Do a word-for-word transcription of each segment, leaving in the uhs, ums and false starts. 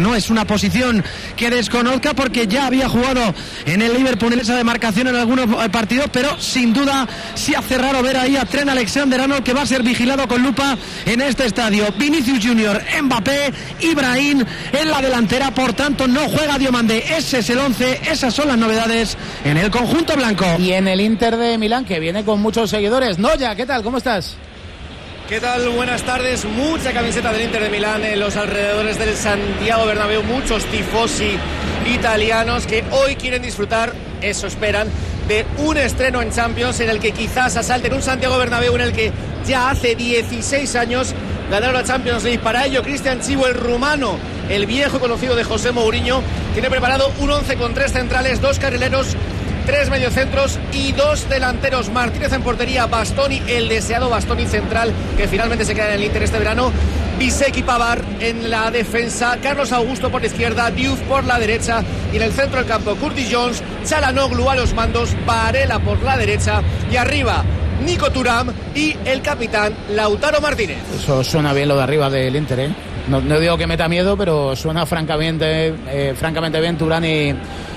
no es una posición que desconozca porque ya había jugado en el Liverpool en esa demarcación en algunos partidos, pero sin duda sí hace raro ver ahí a Trent Alexander-Arnold, que va a ser vigilado con lupa en este estadio. Vinicius Junior, Mbappé, Ibrahim en la delantera, por tanto no juega Diomande. Ese es el once, esas son las novedades en el conjunto blanco. Y en el Inter de Milán, que viene con muchos seguidores. Noya, ¿qué tal? ¿Cómo estás? ¿Qué tal? Buenas tardes. Mucha camiseta del Inter de Milán en los alrededores del Santiago Bernabéu. Muchos tifosi italianos que hoy quieren disfrutar, eso esperan, de un estreno en Champions en el que quizás asalten un Santiago Bernabéu en el que ya hace dieciséis años ganaron la Champions League. Para ello, Cristian Chivo, el rumano, el viejo conocido de José Mourinho, tiene preparado un once con tres centrales, dos carrileros, tres mediocentros y dos delanteros. Martínez en portería, Bastoni, el deseado Bastoni central, que finalmente se queda en el Inter este verano. Bisek y Pavard en la defensa, Carlos Augusto por la izquierda, Diouf por la derecha y en el centro del campo Curtis Jones, Çalhanoğlu a los mandos, Varela por la derecha y arriba Nico Thuram y el capitán Lautaro Martínez. Eso suena bien lo de arriba del Inter, ¿eh? No, no digo que meta miedo, pero suena francamente, eh, francamente bien Thuram y,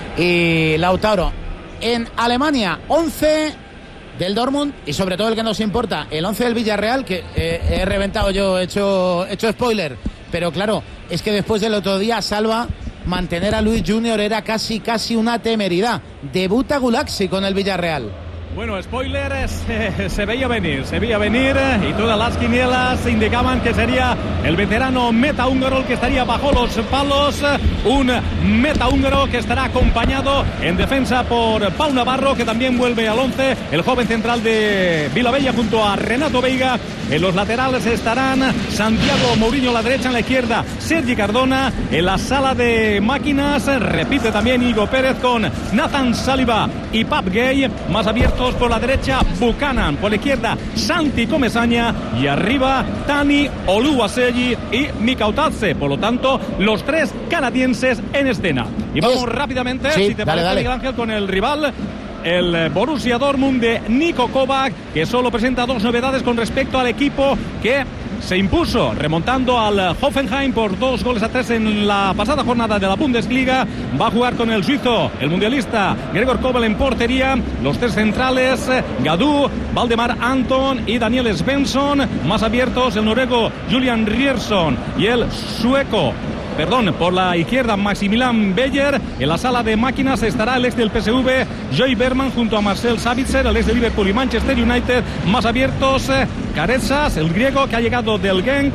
y Lautaro. En Alemania, once del Dortmund y sobre todo el que nos importa, el once del Villarreal, que eh, he reventado yo, he hecho, he hecho spoiler, pero claro, es que después del otro día, Salva, mantener a Luis Junior era casi, casi una temeridad. Debuta Gulaxi con el Villarreal. Bueno, spoiler, se, se veía venir, se veía venir y todas las quinielas indicaban que sería el veterano meta húngaro el que estaría bajo los palos, un meta húngaro que estará acompañado en defensa por Pau Navarro, que también vuelve al once, el joven central de Vilabella junto a Renato Veiga. En los laterales estarán Santiago Mourinho a la derecha, en la izquierda Sergi Cardona, en la sala de máquinas repite también Igo Pérez con Nathan Saliba y Pap Gay, más abiertos por la derecha Buchanan, por la izquierda Santi Comesaña y arriba Tani Oluwaseyi y Mikautadze. Por lo tanto, los tres canadienses en escena. Y vamos es... rápidamente, sí, si te dale, parece, dale. Miguel Ángel, con el rival, el Borussia Dortmund de Niko Kovac, que solo presenta dos novedades con respecto al equipo que se impuso remontando al Hoffenheim por dos goles a tres en la pasada jornada de la Bundesliga. Va a jugar con el suizo, el mundialista Gregor Kobel en portería, los tres centrales Gadú, Valdemar Anton y Daniel Svensson, más abiertos el noruego Julian Riersson y el sueco, perdón, por la izquierda Maximilian Beyer. En la sala de máquinas estará el ex del P S V Joey Berman junto a Marcel Sabitzer, el ex de Liverpool y Manchester United, más abiertos Caretzas, el griego que ha llegado del Genk,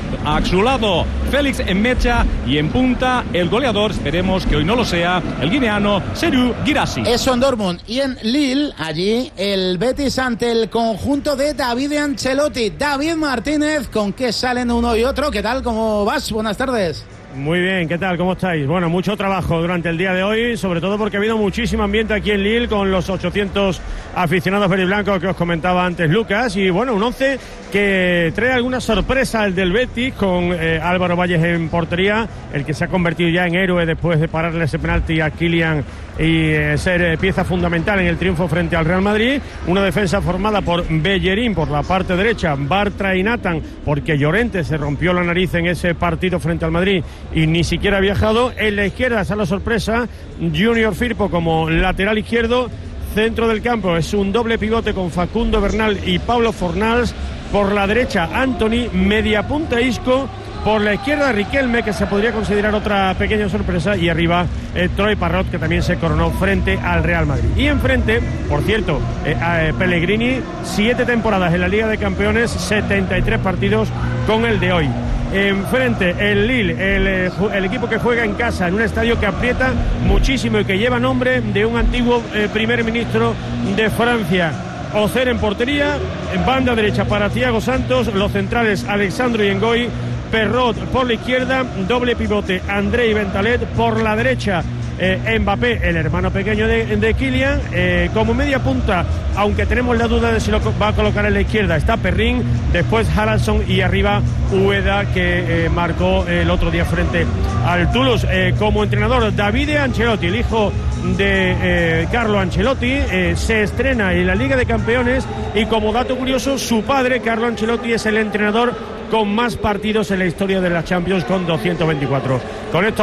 a su lado Félix Enmecha y en punta el goleador, esperemos que hoy no lo sea, el guineano Serhou Guirassy. Eso en Dortmund. Y en Lille, allí el Betis ante el conjunto de David Ancelotti. David Martínez, ¿con qué salen uno y otro? ¿Qué tal? ¿Cómo vas? Buenas tardes. Muy bien, ¿qué tal? ¿Cómo estáis? Bueno, mucho trabajo durante el día de hoy, sobre todo porque ha habido muchísimo ambiente aquí en Lille con los ochocientos aficionados verdiblancos que os comentaba antes Lucas, y bueno, un once que trae alguna sorpresa, el del Betis, con eh, Álvaro Valles en portería, el que se ha convertido ya en héroe después de pararle ese penalti a Kylian y eh, ser eh, pieza fundamental en el triunfo frente al Real Madrid. Una defensa formada por Bellerín por la parte derecha, Bartra y Nathan, porque Llorente se rompió la nariz en ese partido frente al Madrid y ni siquiera ha viajado. En la izquierda está la sorpresa, Junior Firpo como lateral izquierdo. Centro del campo es un doble pivote con Facundo Bernal y Pablo Fornals. Por la derecha Anthony, media punta Isco. Por la izquierda Riquelme, que se podría considerar otra pequeña sorpresa, y arriba eh, Troy Parrott, que también se coronó frente al Real Madrid. Y enfrente, por cierto, eh, eh, Pellegrini, siete temporadas en la Liga de Campeones, setenta y tres partidos con el de hoy. Enfrente el Lille, el, el equipo que juega en casa en un estadio que aprieta muchísimo y que lleva nombre de un antiguo eh, primer ministro de Francia. Ocer en portería, en banda derecha para Thiago Santos, los centrales Alexandro y Ngoy, Perrot por la izquierda, doble pivote André y Ventalet, por la derecha eh, Mbappé, el hermano pequeño de, de Kylian, eh, como media punta, aunque tenemos la duda de si lo va a colocar en la izquierda, está Perrin, después Haraldsson y arriba Ueda, que eh, marcó el otro día frente al Toulouse. Eh, como entrenador, Davide Ancelotti, el hijo de eh, Carlo Ancelotti, eh, se estrena en la Liga de Campeones, y como dato curioso, su padre, Carlo Ancelotti, es el entrenador con más partidos en la historia de la Champions, con doscientos veinticuatro. Con esto